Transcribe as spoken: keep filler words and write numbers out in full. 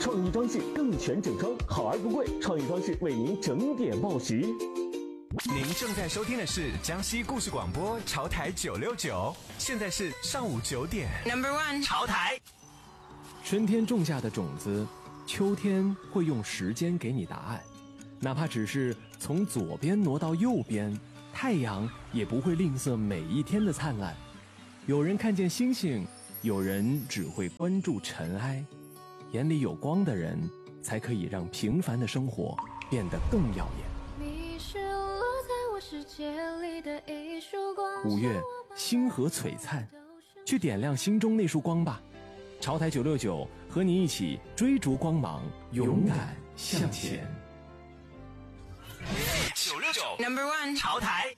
创意装饰更全整装，好而不贵，创意装饰为您整点报时。 您正在收听的是江西故事广播潮台九六九，现在是上午九点。Number one 潮台。 春天种下的种子，秋天会用时间给你答案，哪怕只是从左边挪到右边，太阳也不会吝啬每一天的灿烂。有人看见星星，有人只会关注尘埃。眼里有光的人，才可以让平凡的生活变得更耀眼。 你是落在我世界里的一束光。 五月，星河璀璨，去点亮心中那束光吧。潮台九六九和你一起追逐光芒，勇敢向前。 九六九 Number one 潮台。